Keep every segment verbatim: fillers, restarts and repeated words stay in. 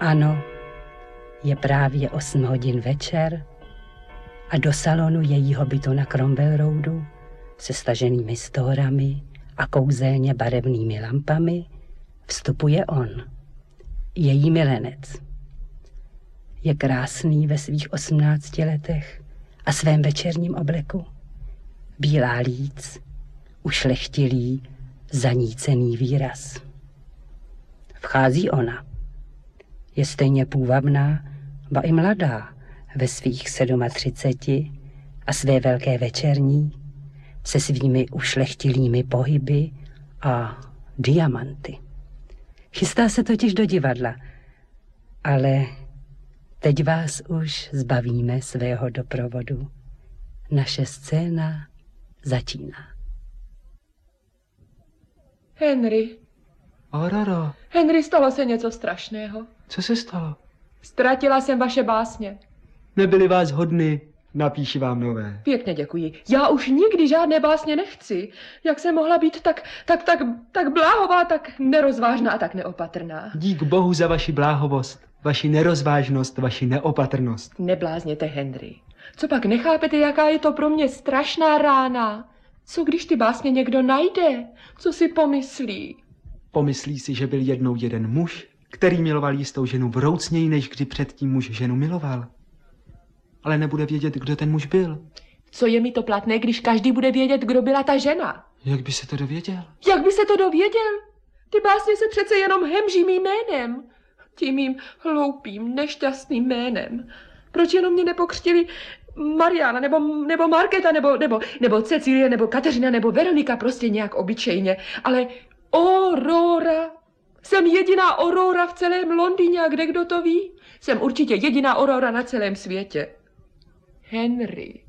Ano, je právě osm hodin večer a do salonu jejího bytu na Cromwell Roadu se staženými stórami a kouzelně barevnými lampami vstupuje on, její milenec. Je krásný ve svých osmnácti letech a svém večerním obleku. Bílá líc, ušlechtilý, zanícený výraz. Vchází ona. Je stejně půvabná, ba i mladá, ve svých sedmatřiceti a své velké večerní, se svými ušlechtilými pohyby a diamanty. Chystá se totiž do divadla, ale teď vás už zbavíme svého doprovodu. Naše scéna začíná. Henry. Auroro. Henry, stalo se něco strašného. Co se stalo? Ztratila jsem vaše básně. Nebyly vás hodny, napíši vám nové. Pěkně děkuji. Já už nikdy žádné básně nechci. Jak jsem mohla být tak, tak, tak, tak bláhová, tak nerozvážná a tak neopatrná. Dík Bohu za vaši bláhovost, vaši nerozvážnost, vaši neopatrnost. Neblázněte, Henry. Co pak nechápete, jaká je to pro mě strašná rána? Co když ty básně někdo najde? Co si pomyslí? Pomyslí si, že byl jednou jeden muž, který miloval jistou ženu vroucněji, než kdy předtím muž ženu miloval. Ale nebude vědět, kdo ten muž byl. Co je mi to platné, když každý bude vědět, kdo byla ta žena? Jak by se to dověděl? Jak by se to dověděl? Ty básně se přece jenom hemží mým jménem. Tím mým hloupým, nešťastným jménem. Proč jenom mě nepokřtili Mariana, nebo, nebo Markéta, nebo, nebo, nebo Cecilie, nebo Kateřina, nebo Veronika, prostě nějak obyčejně. Ale Aurora. Jsem jediná Aurora v celém Londýně a kde kdo to ví? Jsem určitě jediná Aurora na celém světě. Henry,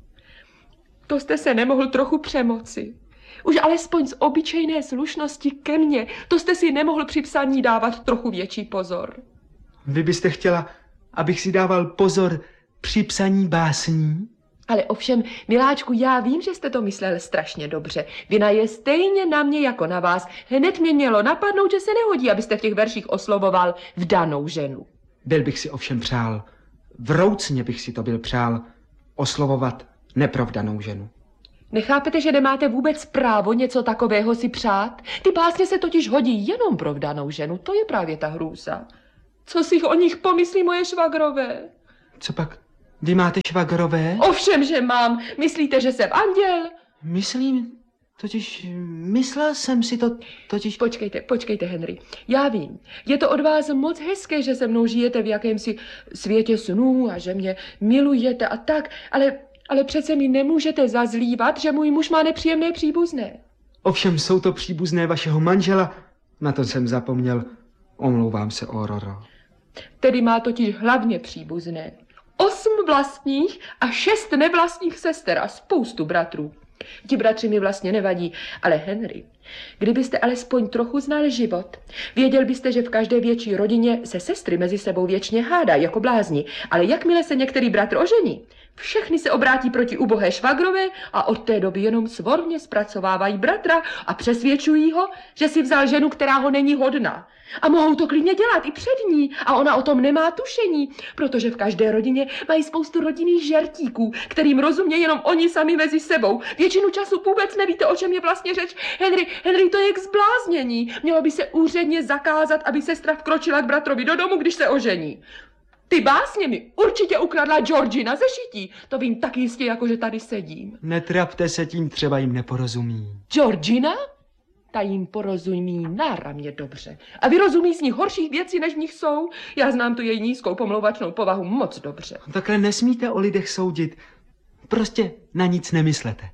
to jste se nemohl trochu přemoci. Už alespoň z obyčejné slušnosti ke mně, to jste si nemohl při psaní dávat trochu větší pozor. Vy byste chtěla, abych si dával pozor při psaní básní? Ale ovšem, miláčku, já vím, že jste to myslel strašně dobře. Vina je stejně na mě jako na vás. Hned mě mělo napadnout, že se nehodí, abyste v těch verších oslovoval vdanou ženu. Byl bych si ovšem přál, vroucně bych si to byl přál, oslovovat neprovdanou ženu. Nechápete, že nemáte vůbec právo něco takového si přát? Ty básně se totiž hodí jenom pro vdanou ženu, to je právě ta hrůza. Co si o nich pomyslí moje švagrové? Co pak? Vy máte švagrové? Ovšem, že mám. Myslíte, že jsem anděl? Myslím, totiž, myslel jsem si to, totiž... Počkejte, počkejte, Henry. Já vím, je to od vás moc hezké, že se mnou žijete v jakémsi světě snů a že mě milujete a tak, ale, ale přece mi nemůžete zazlívat, že můj muž má nepříjemné příbuzné. Ovšem jsou to příbuzné vašeho manžela, na to jsem zapomněl, omlouvám se, Auroro. Tedy má totiž hlavně příbuzné. Osm vlastních a šest nevlastních sester a spoustu bratrů. Ti bratři mi vlastně nevadí, ale Henry, kdybyste alespoň trochu znal život, věděl byste, že v každé větší rodině se sestry mezi sebou věčně hádají jako blázni, ale jakmile se některý bratr ožení, všechny se obrátí proti ubohé švagrové a od té doby jenom svorně zpracovávají bratra a přesvědčují ho, že si vzal ženu, která ho není hodná. A mohou to klidně dělat i před ní a ona o tom nemá tušení, protože v každé rodině mají spoustu rodinných žertíků, kterým rozumějí jenom oni sami mezi sebou. Většinu času vůbec nevíte, o čem je vlastně řeč. Henry, Henry, to je k zbláznění. Mělo by se úředně zakázat, aby sestra vkročila k bratrovi do domu, když se ožení. Ty básně mi určitě ukradla Georgina ze šití. To vím tak jistě, jako že tady sedím. Netrapte se tím, třeba jim neporozumí. Georgina? Ta jim porozumí náramně dobře. A vyrozumí z nich horších věcí, než v nich jsou. Já znám tu její nízkou pomlouvačnou povahu moc dobře. Takhle nesmíte o lidech soudit. Prostě na nic nemyslete.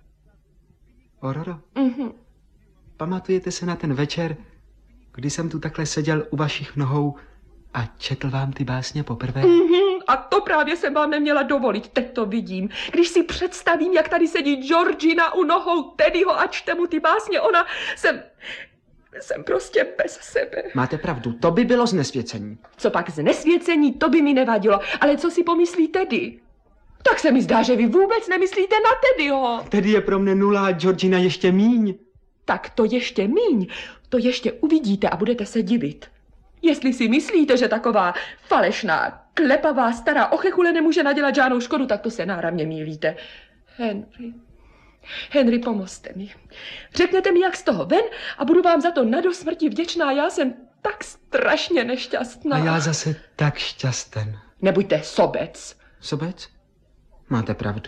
Auroro, Mhm. pamatujete se na ten večer, kdy jsem tu takhle seděl u vašich nohou a četl vám ty básně poprvé? Mhm. A to právě jsem vám neměla dovolit, teď to vidím. Když si představím, jak tady sedí Georgina u nohou Teddyho a čte mu ty básně, ona, jsem, jsem prostě bez sebe. Máte pravdu, to by bylo znesvěcení. Co pak znesvěcení, to by mi nevadilo, ale co si pomyslí Teddy? Tak se mi zdá, že vy vůbec nemyslíte na Teddyho. Teddy je pro mne nula a Georgina ještě míň. Tak to ještě míň, to ještě uvidíte a budete se divit. Jestli si myslíte, že taková falešná, klepavá, stará ochechule nemůže nadělat žádnou škodu, tak to se náramně mýlíte. Henry, Henry, pomozte mi. Řekněte mi, jak z toho ven a budu vám za to na dosmrti vděčná. Já jsem tak strašně nešťastná. A já zase tak šťasten. Nebuďte sobec. Sobec? Máte pravdu.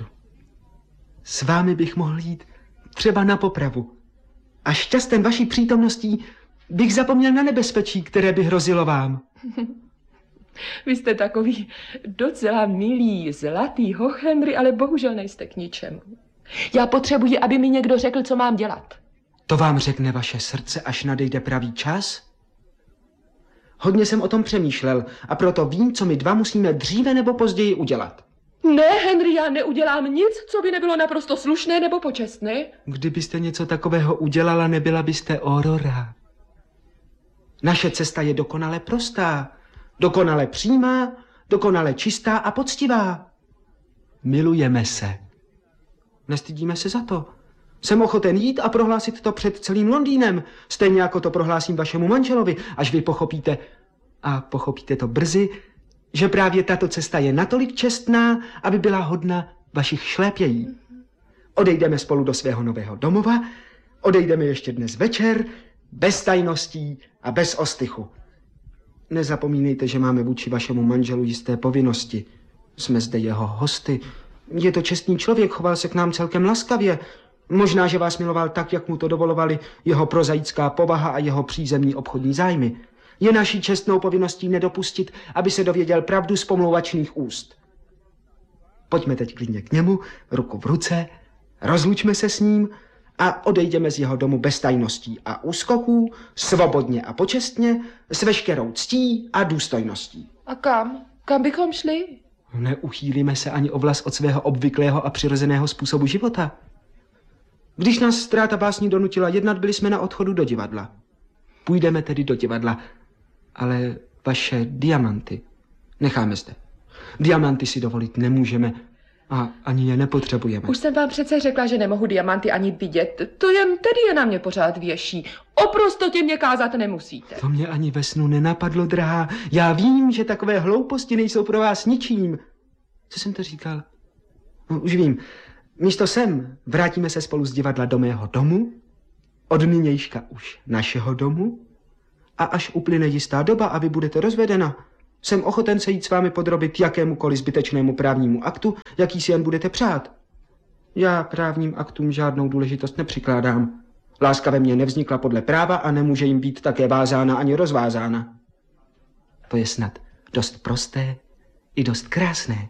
S vámi bych mohl jít třeba na popravu. A šťasten vaší přítomností bych zapomněl na nebezpečí, které by hrozilo vám. Vy jste takový docela milý, zlatý hoch, Henry, ale bohužel nejste k ničemu. Já potřebuji, aby mi někdo řekl, co mám dělat. To vám řekne vaše srdce, až nadejde pravý čas? Hodně jsem o tom přemýšlel a proto vím, co my dva musíme dříve nebo později udělat. Ne, Henry, já neudělám nic, co by nebylo naprosto slušné nebo počestné. Kdybyste něco takového udělala, nebyla byste Aurora. Naše cesta je dokonale prostá, dokonale přímá, dokonale čistá a poctivá. Milujeme se. Nestydíme se za to. Jsem ochoten jít a prohlásit to před celým Londýnem, stejně jako to prohlásím vašemu manželovi, až vy pochopíte, a pochopíte to brzy, že právě tato cesta je natolik čestná, aby byla hodna vašich šlépějí. Odejdeme spolu do svého nového domova, odejdeme ještě dnes večer, bez tajností a bez ostychu. Nezapomínejte, že máme vůči vašemu manželu jisté povinnosti. Jsme zde jeho hosty. Je to čestný člověk, choval se k nám celkem laskavě. Možná, že vás miloval tak, jak mu to dovolovali jeho prozaická povaha a jeho přízemní obchodní zájmy. Je naší čestnou povinností nedopustit, aby se dověděl pravdu z pomlouvačných úst. Pojďme teď klidně k němu, ruku v ruce, rozlučme se s ním a odejdeme z jeho domu bez tajností a úskoků, svobodně a počestně, s veškerou ctí a důstojností. A kam? Kam bychom šli? Neuchýlíme se ani o vlas od svého obvyklého a přirozeného způsobu života. Když nás ztráta básní donutila jednat, byli jsme na odchodu do divadla. Půjdeme tedy do divadla, ale vaše diamanty necháme zde. Diamanty si dovolit nemůžeme a ani je nepotřebujeme. Už jsem vám přece řekla, že nemohu diamanty ani vidět. To jen tedy je na mě pořád věší. O prostotě mě kázat nemusíte. To mě ani ve snu nenapadlo, drahá. Já vím, že takové hlouposti nejsou pro vás ničím. Co jsem to říkal? No, už vím. Místo sem vrátíme se spolu z divadla do mého domu, od nynějška už našeho domu, a až uplyne jistá doba a vy budete rozvedena, jsem ochoten se jít s vámi podrobit jakémukoliv zbytečnému právnímu aktu, jaký si jen budete přát. Já právním aktům žádnou důležitost nepřikládám. Láska ve mně nevznikla podle práva a nemůže jim být také vázána ani rozvázána. To je snad dost prosté i dost krásné.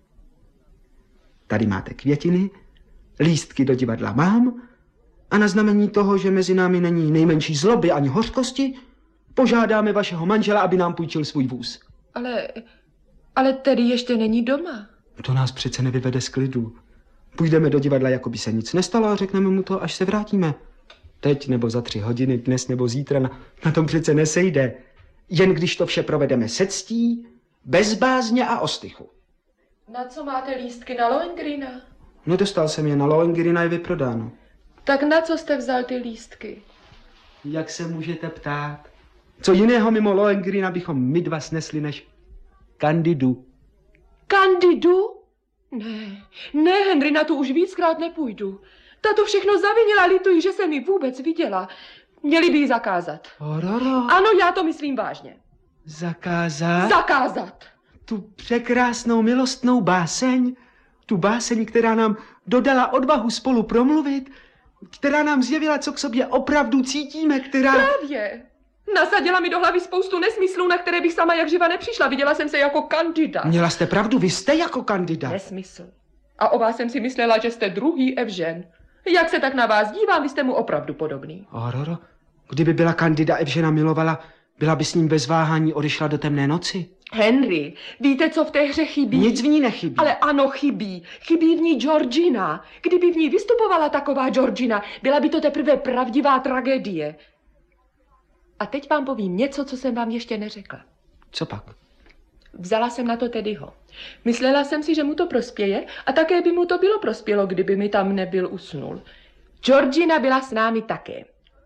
Tady máte květiny, lístky do divadla mám a na znamení toho, že mezi námi není nejmenší zloby ani hořkosti, požádáme vašeho manžela, aby nám půjčil svůj vůz. Ale, ale tedy ještě není doma. To nás přece nevyvede z klidu. Půjdeme do divadla, jako by se nic nestalo a řekneme mu to, až se vrátíme. Teď nebo za tři hodiny, dnes nebo zítra, na, na tom přece nesejde. Jen když to vše provedeme se ctí, bez bázně a ostychu. Na co máte lístky, na Lohengrina? Nedostal jsem je, na Lohengrina je vyprodáno. Tak na co jste vzal ty lístky? Jak se můžete ptát? Co jiného mimo Lohengrina bychom my dva snesli než Kandidu? Kandidu? Ne, ne, Henry, na to už víckrát nepůjdu. Ta to všechno zavinila, lituji, že jsem ji vůbec viděla. Měli by ji zakázat. Auroro. Ano, já to myslím vážně. Zakázat? Zakázat. Tu překrásnou milostnou báseň, tu báseň, která nám dodala odvahu spolu promluvit, která nám zjevila, co k sobě opravdu cítíme, která... Právě. Nasadila mi do hlavy spoustu nesmyslů, na které bych sama jak živa nepřišla. Viděla jsem se jako kandida. Měla jste pravdu, vy jste jako kandida. Nesmysl. A o vás jsem si myslela, že jste druhý Evžen. Jak se tak na vás dívám, vy jste mu opravdu podobný. Auroro, kdyby byla kandida Evžena milovala, byla by s ním bez váhání odešla do temné noci. Henry, víte, co v té hře chybí? Nic v ní nechybí. Ale ano, chybí. Chybí v ní Georgina. Kdyby v ní vystupovala taková Georgina, byla by to teprve pravdivá tragédie. A teď vám povím něco, co jsem vám ještě neřekla. Co pak? Vzala jsem na to Teddyho. Myslela jsem si, že mu to prospěje a také by mu to bylo prospělo, kdyby mi tam nebyl usnul. Georgina byla s námi také.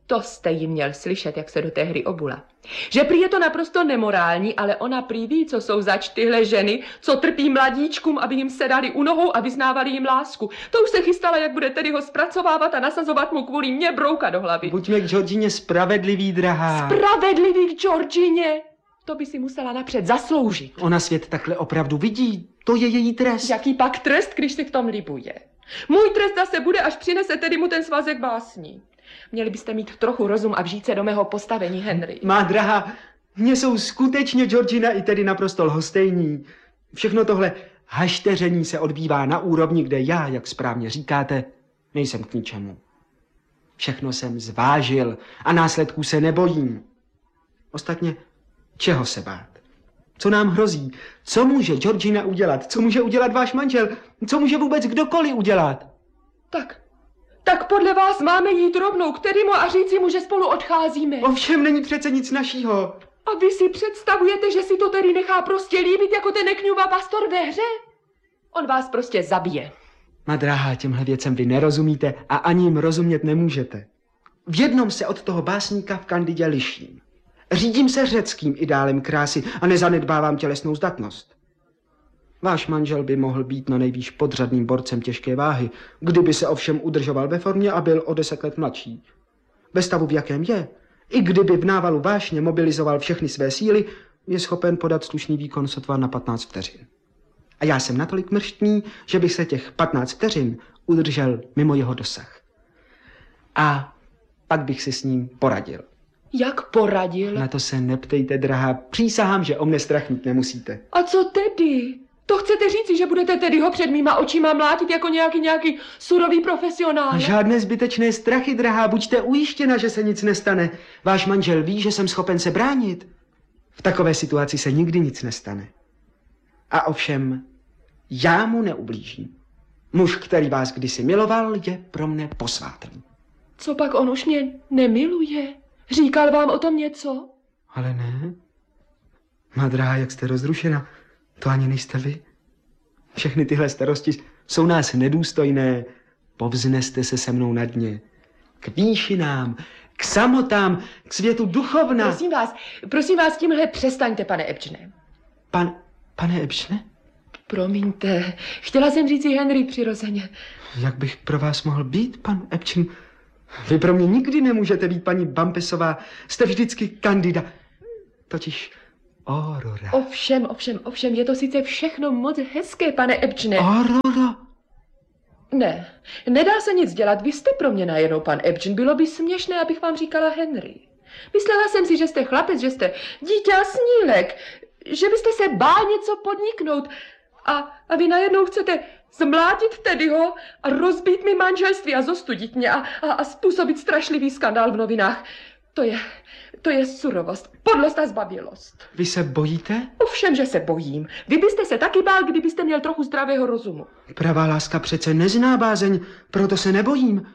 To jste jí měl slyšet, jak se do té hry obula. Že prý je to naprosto nemorální, ale ona prý ví, co jsou zač tyhle ženy, co trpí mladíčkům, aby jim sedali u nohou a vyznávali jim lásku. To už se chystala, jak bude tedy ho zpracovávat a nasazovat mu kvůli mě brouka do hlavy. Buďme k Georgině spravedlivý, drahá. Spravedlivý k Georgině? To by si musela napřed zasloužit. Ona svět takhle opravdu vidí. To je její trest. Jaký pak trest, když si v tom libuje? Můj trest zase bude, až přinese tedy mu ten svazek básní. Měli byste mít trochu rozum a vžít se do mého postavení, Henry. Má drahá, mně jsou skutečně Georgina i tedy naprosto lhostejní. Všechno tohle hašteření se odbývá na úrovni, kde já, jak správně říkáte, nejsem k ničemu. Všechno jsem zvážil a následků se nebojím. Ostatně, čeho se bát? Co nám hrozí? Co může Georgina udělat? Co může udělat váš manžel? Co může vůbec kdokoliv udělat? Tak, tak podle vás máme jít rovnou k Teddymu a říci mu, že spolu odcházíme. Ovšem není přece nic našího. A vy si představujete, že si to Teddy nechá prostě líbit jako ten Nekňuva pastor ve hře? On vás prostě zabije. Má drahá, těmhle věcem vy nerozumíte a ani jim rozumět nemůžete. V jednom se od toho básníka v Kandidě liším. Řídím se řeckým ideálem krásy a nezanedbávám tělesnou zdatnost. Váš manžel by mohl být na nejvýš podřadným borcem těžké váhy, kdyby se ovšem udržoval ve formě a byl o deset let mladší. Ve stavu, v jakém je, i kdyby v návalu vášně mobilizoval všechny své síly, je schopen podat slušný výkon sotva na patnáct vteřin. A já jsem natolik mrštný, že bych se těch patnáct vteřin udržel mimo jeho dosah. A pak bych si s ním poradil. Jak poradil? Na to se neptejte, drahá. Přísahám, že o mne strach mít nemusíte. A co tedy? To chcete říci, že budete tedy ho před mýma očima mlátit jako nějaký nějaký surový profesionál? A žádné zbytečné strachy, drahá. Buďte ujištěna, že se nic nestane. Váš manžel ví, že jsem schopen se bránit. V takové situaci se nikdy nic nestane. A ovšem, já mu neublížím. Muž, který vás kdysi miloval, je pro mne posvátný. Co pak on už mě nemiluje? Říkal vám o tom něco? Ale ne. Má drahá, jak jste rozrušena. To ani nejste vy. Všechny tyhle starosti jsou nás nedůstojné. Povzneste se se mnou na dně. K výšinám, k samotám, k světu duchovna. Prosím vás, prosím vás, tímhle přestaňte, pane Ebčne. Pan, pane Ebčne? Promiňte, chtěla jsem říct si Henry přirozeně. Jak bych pro vás mohl být, pan Ebčen? Vy pro mě nikdy nemůžete být paní Bumpusová. Jste vždycky Kandida. Totiž Aurora. Ovšem, ovšem, ovšem, je to sice všechno moc hezké, pane Ebčne. Aurora? Ne, nedá se nic dělat. Vy jste pro mě najednou, pan Ebčen. Bylo by směšné, abych vám říkala Henry. Myslela jsem si, že jste chlapec, že jste dítě a snílek, že byste se bál něco podniknout. A, a vy najednou chcete zmlátit Teddyho a rozbít mi manželství a zostudit mě a, a, a způsobit strašlivý skandál v novinách. To je, to je surovost, podlost a zbabělost. Vy se bojíte? Ovšem, že se bojím. Vy byste se taky bál, kdybyste měl trochu zdravého rozumu. Pravá láska přece nezná bázeň, proto se nebojím.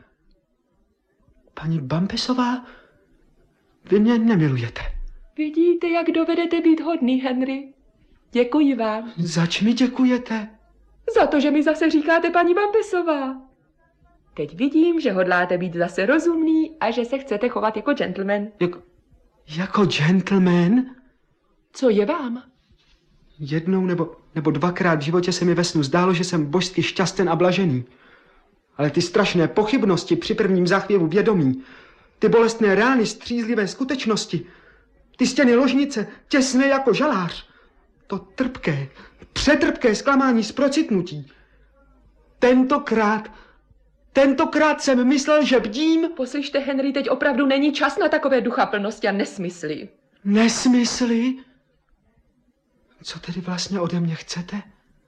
Paní Bumpusová, vy mě nemilujete. Vidíte, jak dovedete být hodný, Henry. Děkuji vám. Zač mi děkujete? Za to, že mi zase říkáte paní Bumpusová. Teď vidím, že hodláte být zase rozumný a že se chcete chovat jako gentleman. Jak, jako gentleman? Co je vám? Jednou nebo, nebo dvakrát v životě se mi ve snu zdálo, že jsem božsky šťasten a blažený. Ale ty strašné pochybnosti při prvním záchvěvu vědomí, ty bolestné rány střízlivé skutečnosti, ty stěny ložnice, těsné jako žalář, to trpké, přetrpké zklamání z procitnutí. Tentokrát, tentokrát jsem myslel, že bdím. Poslyšte, Henry, teď opravdu není čas na takové duchaplnosti a nesmysly. Nesmysly? Co tedy vlastně ode mě chcete?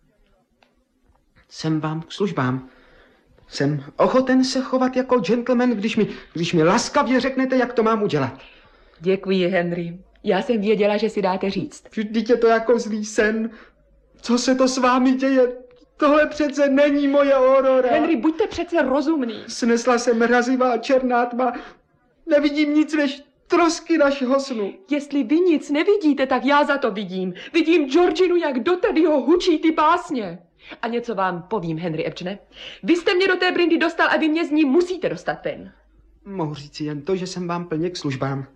Jsem vám k službám. Jsem ochoten se chovat jako gentleman, když mi, když mi laskavě řeknete, jak to mám udělat. Děkuji, Henry. Já jsem věděla, že si dáte říct. Vždyť je to jako zlý sen. Co se to s vámi děje? Tohle přece není moje Aurora. Henry, buďte přece rozumný. Snesla se mrazivá černá tma. Nevidím nic než trosky našeho snu. Jestli vy nic nevidíte, tak já za to vidím. Vidím Georginu, jak do Teddyho hučí ty básně. A něco vám povím, Henry Ebčne. Vy jste mě do té brindy dostal a vy mě z ní musíte dostat ven. Mohu říci jen to, že jsem vám plně k službám.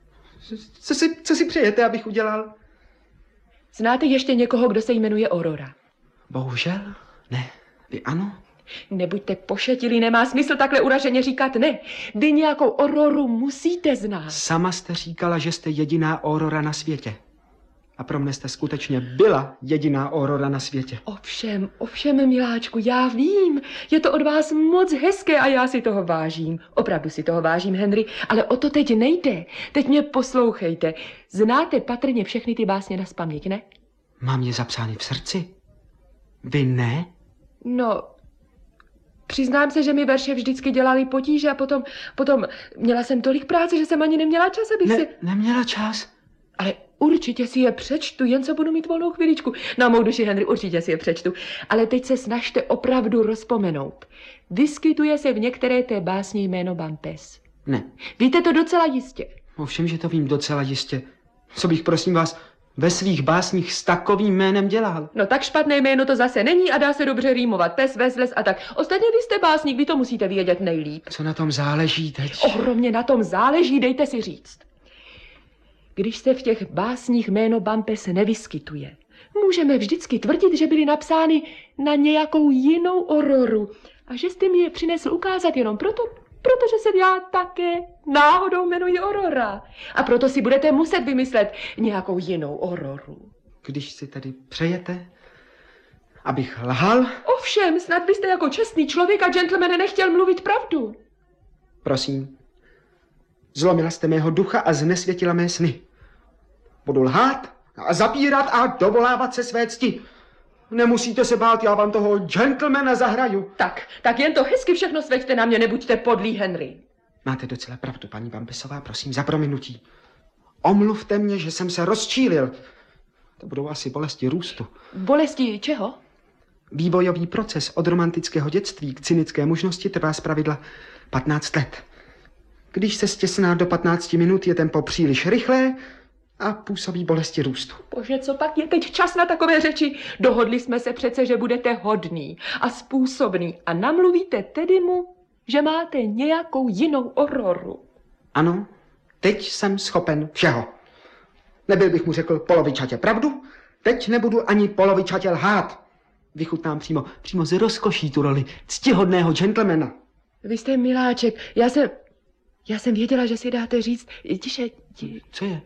Co si, co si přejete, abych udělal? Znáte ještě někoho, kdo se jmenuje Aurora? Bohužel, ne. Vy ano? Nebuďte pošetilí, nemá smysl takhle uraženě říkat ne. Vy nějakou Auroru musíte znát. Sama jste říkala, že jste jediná Aurora na světě. A pro mne jste skutečně byla jediná Aurora na světě. Ovšem, ovšem, miláčku, já vím. Je to od vás moc hezké a já si toho vážím. Opravdu si toho vážím, Henry, ale o to teď nejde. Teď mě poslouchejte. Znáte patrně všechny ty básně nazpaměť, ne? Mám je zapsány v srdci. Vy ne? No, přiznám se, že mi verše vždycky dělali potíže a potom, potom měla jsem tolik práce, že jsem ani neměla čas, abych ne, si... Neměla čas? Ale určitě si je přečtu, jen co budu mít volnou chviličku. Na mou duši, Henry, určitě si je přečtu. Ale teď se snažte opravdu rozpomenout. Vyskytuje se v některé té básni jméno Bumpus. Ne. Víte to docela jistě. Ovšem, že to vím docela jistě. Co bych, prosím vás, ve svých básních s takovým jménem dělal? No tak špatné jméno to zase není a dá se dobře rýmovat. Pes, ves, les a tak. Ostatně vy jste básník, vy to musíte vědět nejlíp. Co na tom záleží teď? Ohromně na tom záleží, dejte si říct. Když se v těch básních jméno Bumpus nevyskytuje, můžeme vždycky tvrdit, že byly napsány na nějakou jinou Auroru a že jste mi je přinesl ukázat jenom proto, protože se já také náhodou jmenuji Aurora. A proto si budete muset vymyslet nějakou jinou Auroru. Když si tedy přejete, abych lhal? Ovšem, snad byste jako čestný člověk a gentleman nechtěl mluvit pravdu. Prosím, zlomila jste mého ducha a znesvětila mé sny. Budu lhát a zapírat a dovolávat se své cti. Nemusíte se bát, já vám toho gentlemana zahraju. Tak, tak jen to hezky všechno sveďte na mě, nebuďte podlý, Henry. Máte docela pravdu, paní Bumpusová, prosím, za prominutí. Omluvte mě, že jsem se rozčílil. To budou asi bolesti růstu. Bolesti čeho? Vývojový proces od romantického dětství k cynické mužnosti trvá zpravidla patnáct let. Když se stěsná do patnácti minut, je tempo příliš rychlé a působí bolesti růstu. Bože, co pak je teď čas na takové řeči? Dohodli jsme se přece, že budete hodný a způsobný a namluvíte tedy mu, že máte nějakou jinou Auroru. Ano, teď jsem schopen všeho. Nebyl bych mu řekl polovičatě pravdu, teď nebudu ani polovičatě lhát. Vychutnám přímo, přímo z rozkoší tu roli ctihodného gentlemana. Vy jste miláček, já jsem, já jsem věděla, že si dáte říct, tiše, ti... Co je?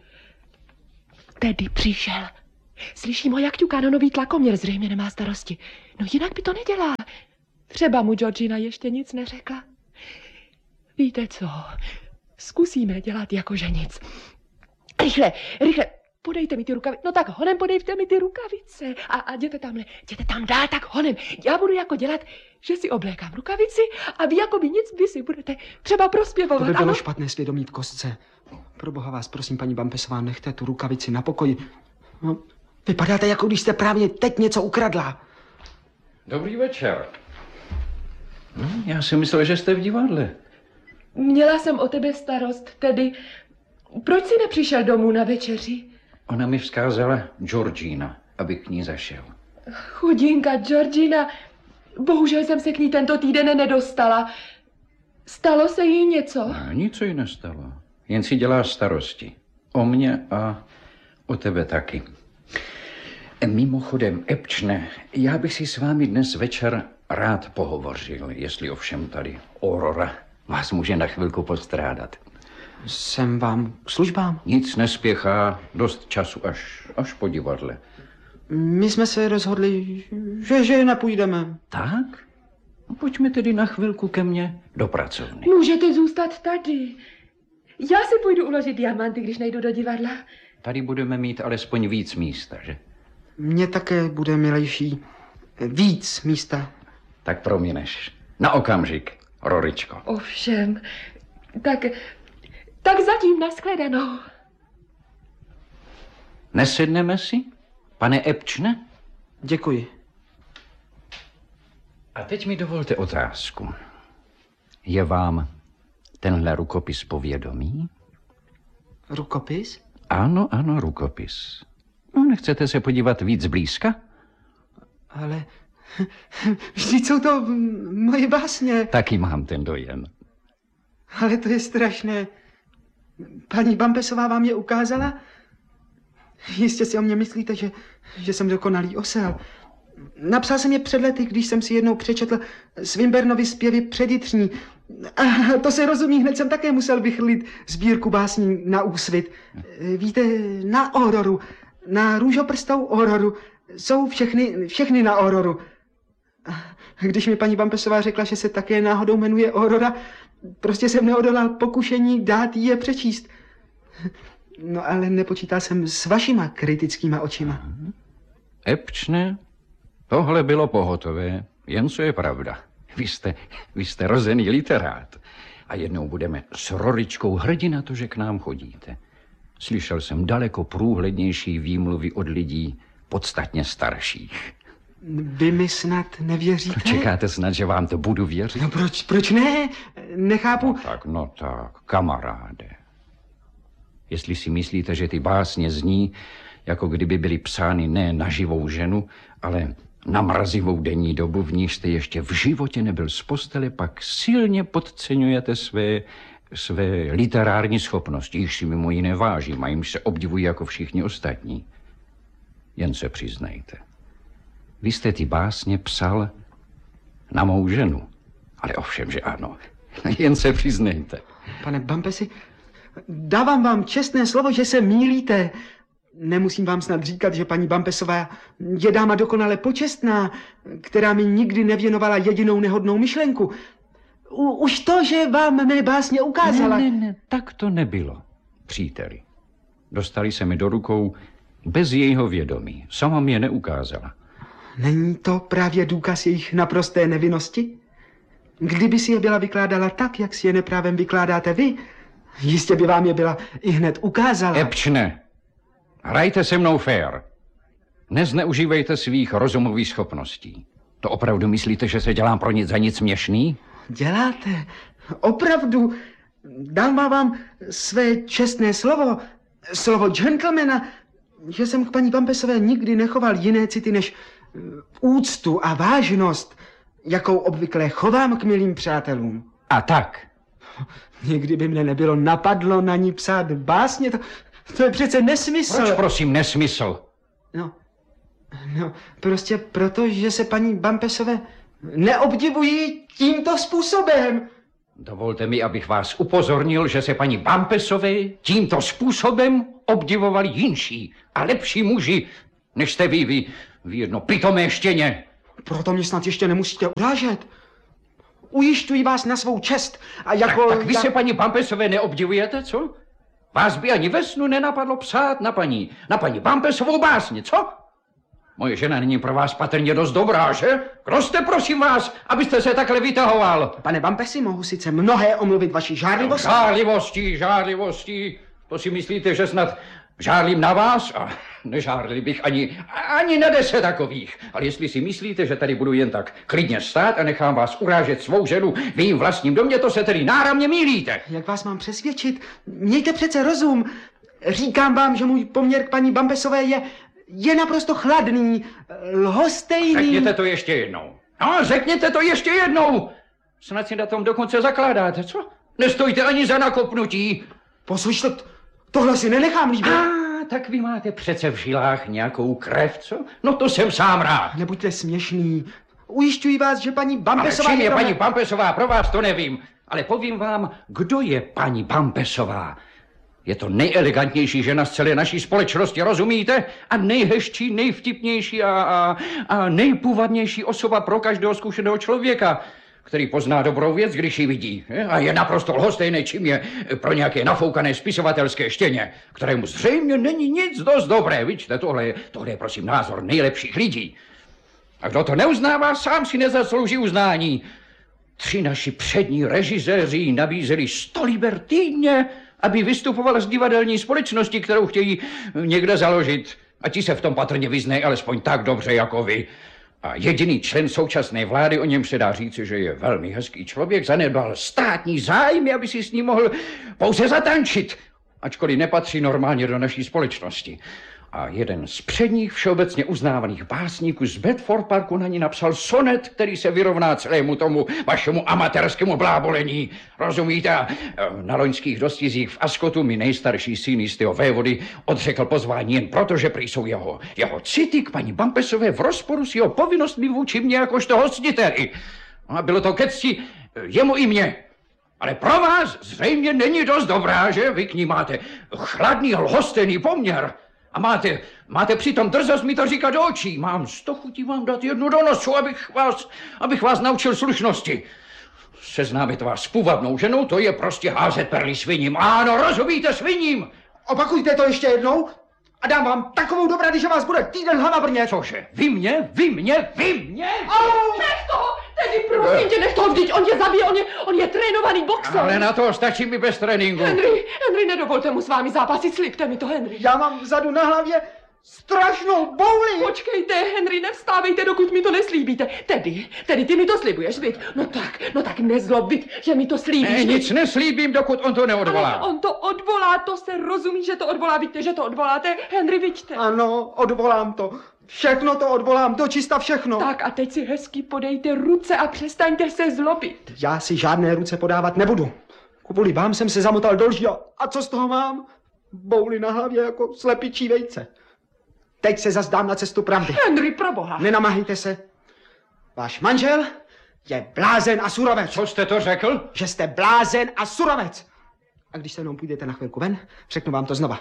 Tedy přišel. Slyším ho, jak ťuká na nový tlakoměr, zřejmě nemá starosti. No jinak by to nedělá. Třeba mu Georgina ještě nic neřekla. Víte co, zkusíme dělat jakože nic. Rychle, rychle, podejte mi ty rukavice. No tak honem podejte mi ty rukavice. A, a jděte tamhle, jděte tam dál, tak honem. Já budu jako dělat, že si oblékám rukavici a vy jako by nic, vy si budete třeba prospěvovat. To by bylo ano? špatné svědomí v kostce. Pro boha vás prosím, paní Bumpusová, nechte tu rukavici na pokoji. No, vypadáte, jako když jste právě teď něco ukradla. Dobrý večer. No, já si myslel, že jste v divadle. Měla jsem o tebe starost, tedy proč jsi nepřišel domů na večeři? Ona mi vzkázala Georgina, abych k ní zašel. Chudinka Georgina, bohužel jsem se k ní tento týden nedostala. Stalo se jí něco? A nic se jí nestalo. Jen si dělá starosti. O mě a o tebe taky. Mimochodem, Epčne, já bych si s vámi dnes večer rád pohovořil, jestli ovšem tady Aurora vás může na chvilku postrádat. Jsem vám k službám. Nic nespěchá, dost času až, až po divadle. My jsme se rozhodli, že, že nepůjdeme. Tak? No, pojďme tedy na chvilku ke mně do pracovny. Můžete zůstat tady. Já si půjdu uložit diamanty, když nejdu do divadla. Tady budeme mít alespoň víc místa, že? Mně také bude milejší víc místa. Tak promineš. Na okamžik, Roričko. Ovšem, tak, tak zatím nashledanou. Nesedneme si, pane Epčne? Děkuji. A teď mi dovolte otázku. Je vám tenhle rukopis povědomý? Rukopis? Ano, ano, rukopis. No, nechcete se podívat víc zblízka? Ale vždyť jsou to moje básně. Taky mám ten dojem. Ale to je strašné. Paní Bumpesová vám je ukázala? Jistě si o mě myslíte, že, že jsem dokonalý osel. Napsal jsem je před lety, když jsem si jednou přečetl Swinburnovy zpěvy předjitřní. A to se rozumí, hned jsem také musel vychrlit sbírku básní na Úsvit. Víte, na Auroru, na růžoprstou Auroru. Jsou všechny, všechny na Auroru. Když mi paní Bumpesová řekla, že se také náhodou jmenuje Aurora, prostě jsem neodolal pokušení dát jí je přečíst. No ale nepočítal jsem s vašima kritickýma očima. Epčne, tohle bylo pohotové, jen co je pravda. Vy jste, vy jste rozený literát. A jednou budeme s Roričkou hrdí na to, že k nám chodíte. Slyšel jsem daleko průhlednější výmluvy od lidí podstatně starších. Vy mi snad nevěříte? No, čekáte snad, že vám to budu věřit? No proč, proč ne? Nechápu. No tak, no tak, kamaráde. Jestli si myslíte, že ty básně zní, jako kdyby byly psány ne na živou ženu, ale na mrazivou denní dobu, v níž jste ještě v životě nebyl z postele, pak silně podceňujete své, své literární schopnosti, již si mimo jiné vážím a jimž se obdivují jako všichni ostatní. Jen se přiznejte. Vy jste ty básně psal na mou ženu. Ale ovšem, že ano. Jen se přiznejte. Pane Bumpesi, dávám vám čestné slovo, že se mýlíte. Nemusím vám snad říkat, že paní Bumpesová je dáma dokonale počestná, která mi nikdy nevěnovala jedinou nehodnou myšlenku. U, už to, že vám mé básně ukázala... Ne, ne, ne, tak to nebylo, příteli. Dostali se mi do rukou bez jejího vědomí. Sama mi je neukázala. Není to právě důkaz jejich naprosté nevinnosti? Kdyby si je byla vykládala tak, jak si je neprávem vykládáte vy, jistě by vám je byla i hned ukázala. Epčne, hrajte se mnou fér. Nezneužívejte svých rozumových schopností. To opravdu myslíte, že se dělám pro nic za nic směšný? Děláte. Opravdu. Dám vám své čestné slovo, slovo gentlemana, že jsem k paní Bumpesové nikdy nechoval jiné city než úctu a vážnost, jakou obvykle chovám k milým přátelům. A tak? Nikdy by mne nebylo napadlo na ní psát básně, to, to je přece nesmysl. Proč prosím nesmysl? No, no, prostě proto, že se paní Bumpesové neobdivují tímto způsobem. Dovolte mi, abych vás upozornil, že se paní Bumpesové tímto způsobem obdivovali jinší a lepší muži, než jste vy, vy, vy jedno pitomé štěně. Proto mě snad ještě nemusíte urážet. Ujišťuji vás na svou čest a jako... Tak, tak vy já... se paní Bumpesové neobdivujete, co? Vás by ani ve snu nenapadlo psát na paní, na paní Bumpesovou básně, co? Moje žena není pro vás patrně dost dobrá, že? Kdo jste, prosím vás, abyste se takhle vytahoval? Pane Bumpesi, mohu sice mnohé omluvit vaší žárlivosti. Žárlivostí, žárlivostí. To si myslíte, že snad žárlím na vás? A nežárlil bych ani, ani na deset takových. Ale jestli si myslíte, že tady budu jen tak klidně stát a nechám vás urážet svou ženu v jejím vlastním domě, to se tedy náramně mýlíte. Jak vás mám přesvědčit? Mějte přece rozum. Říkám vám, že můj poměr k paní Bumpesové je... je naprosto chladný, lhostejný. Řekněte to ještě jednou. No, řekněte to ještě jednou. Snad si na tom dokonce zakládáte, co? Nestojíte ani za nakopnutí. Poslyšte, tohle si nenechám líbit. A, tak vy máte přece v žilách nějakou krev, co? No to jsem sám rád. Nebuďte směšný. Ujišťuji vás, že paní Bumpesová... Ale čím je to... paní Bumpesová? Pro vás to nevím. Ale povím vám, kdo je paní Bumpesová. Je to nejelegantnější žena z celé naší společnosti, rozumíte? A nejhezčí, nejvtipnější a, a, a nejpůvabnější osoba pro každého zkušeného člověka, který pozná dobrou věc, když ji vidí. A je naprosto lhostejný, čím je pro nějaké nafoukané spisovatelské štěně, kterému zřejmě není nic dost dobré. Vidíte, tohle je, tohle je prosím názor nejlepších lidí. A kdo to neuznává, sám si nezaslouží uznání. Tři naši přední režiséři nabízeli sto liber týdně, aby vystupovala z divadelní společnosti, kterou chtějí někde založit. A ti se v tom patrně vyznají alespoň tak dobře jako vy. A jediný člen současné vlády, o něm se dá říci, že je velmi hezký člověk, zanedbal státní zájmy, aby si s ním mohl pouze zatančit, ačkoliv nepatří normálně do naší společnosti. A jeden z předních všeobecně uznávaných básníků z Bedford Parku na ní napsal sonet, který se vyrovná celému tomu vašemu amatérskému blábolení. Rozumíte? A na loňských dostizích v Ascotu mi nejstarší syn jistého vévody odřekl pozvání jen proto, že prý jsou jeho, jeho city k paní Bumpessové v rozporu s jeho povinnostmi vůči mně jakožto hostiteli. A bylo to ke cti jemu i mně. Ale pro vás zřejmě není dost dobrá, že? Vy k ní máte chladný, lhostený poměr. A máte, máte přitom drzost mi to říkat do očí. Mám sto chutí vám dát jednu do nosu, abych vás, abych vás naučil slušnosti. Seznámit vás s půvabnou ženou, to je prostě házet perly sviním. Ano, rozumíte, sviním. Opakujte to ještě jednou a dám vám takovou dobrady, že vás bude týden hlava brnět. Cože? Vy mě? Vy mě? Vy mě? Au! Nech toho! Tedy prosím tě, nech toho, vždyť on tě zabije, on je, on je trénovaný boxer. Ale na to stačí mi bez tréninku. Henry, Henry, nedovolte mu s vámi zápasit, slibte mi to, Henry. Já mám vzadu na hlavě strašnou bouli. Počkejte, Henry, nevstávejte, dokud mi to neslíbíte. Tedy, tedy ty mi to slibuješ, viď? No tak, no tak nezlob, viď, že mi to slíbíš. Ne, nic neslíbím, dokud on to neodvolá. Ale on to odvolá, to se rozumí, že to odvolá, víte, že to odvoláte. Henry, vidíte. Ano, odvolám to. Všechno to odvolám, dočista všechno. Tak a teď si hezky podejte ruce a přestaňte se zlobit. Já si žádné ruce podávat nebudu. Kvůli vám jsem se zamotal do lží a, a co z toho mám? Bouli na hlavě jako slepičí vejce. Teď se zas dám na cestu pravdy. Henry, proboha. Nenamahejte se. Váš manžel je blázen a surovec. Co jste to řekl? Že jste blázen a surovec. A když se mnou půjdete na chvilku ven, řeknu vám to znova.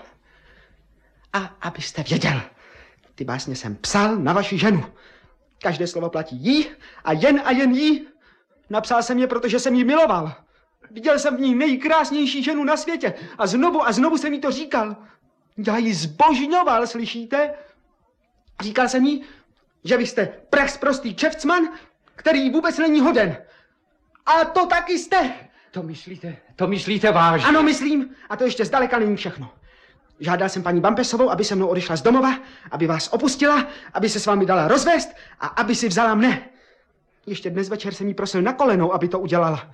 A abyste věděl, ty básně jsem psal na vaši ženu. Každé slovo platí jí a jen a jen jí. Napsal jsem je, protože jsem ji miloval. Viděl jsem v ní nejkrásnější ženu na světě a znovu a znovu jsem jí to říkal. Já ji zbožňoval, slyšíte? Říkal jsem jí, že vy jste prachsprostý kšeftsman, který vůbec není hoden. A to taky jste. To myslíte, to myslíte vážně? Ano, myslím. A to ještě zdaleka není všechno. Žádal jsem paní Bumpessovou, aby se mnou odešla z domova, aby vás opustila, aby se s vámi dala rozvést a aby si vzala mne. Ještě dnes večer jsem jí prosil na kolenou, aby to udělala.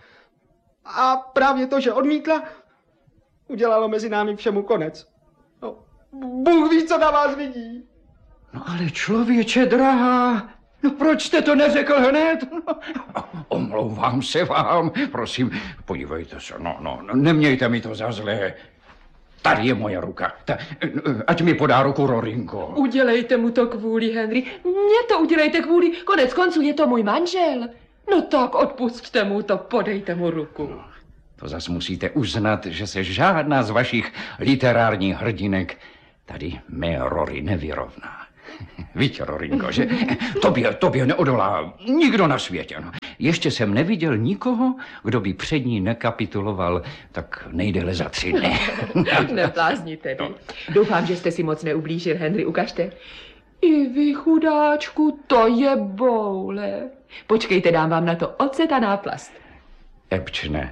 A právě to, že odmítla, udělalo mezi námi všemu konec. No, Bůh ví, co na vás vidí. No ale člověče drahá, no proč jste to neřekl hned? No, omlouvám se vám, prosím, podívejte se, no, no, nemějte mi to za zlé. Tady je moje ruka. Ta, ať mi podá ruku Rorinko. Udělejte mu to kvůli, Henry. Mně to udělejte kvůli. Konec konců je to můj manžel. No tak odpusťte mu to, podejte mu ruku. No, to zas musíte uznat, že se žádná z vašich literárních hrdinek tady mé Rory nevyrovná. Víte, Rorinko, že tobě, tobě neodolá nikdo na světě. No. Ještě jsem neviděl nikoho, kdo by před ní nekapituloval tak nejdéle za tři dny. Neblázni tedy. Doufám, že jste si moc neublížil, Henry, ukažte. I vy, chudáčku, to je boule. Počkejte, dám vám na to ocet a náplast. Epčne,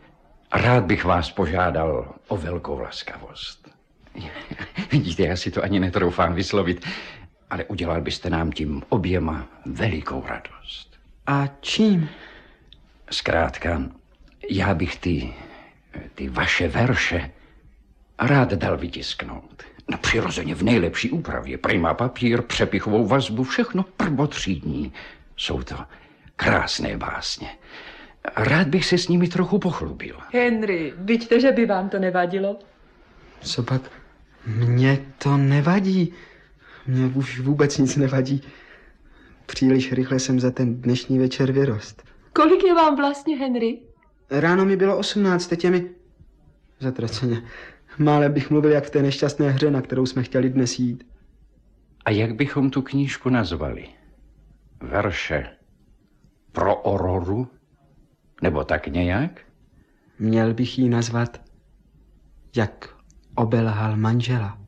rád bych vás požádal o velkou laskavost. Vidíte, já si to ani netroufám vyslovit, ale udělal byste nám tím oběma velikou radost. A čím? Zkrátka, já bych ty, ty vaše verše rád dal vytisknout. No přirozeně v nejlepší úpravě. Prima papír, přepichovou vazbu, všechno prvotřídní. Jsou to krásné básně. Rád bych se s nimi trochu pochlubil. Henry, vidíte, že by vám to nevadilo? Co pak? Mně to nevadí. Mně už vůbec nic nevadí. Příliš rychle jsem za ten dnešní večer vyrost. Kolik je vám vlastně, Henry? Ráno mi bylo osmnáct, teď je mi zatraceně. Málem bych mluvil jak v té nešťastné hře, na kterou jsme chtěli dnes jít. A jak bychom tu knížku nazvali? Verše pro Auroru? Nebo tak nějak? Měl bych ji nazvat Jak obelhal manžela.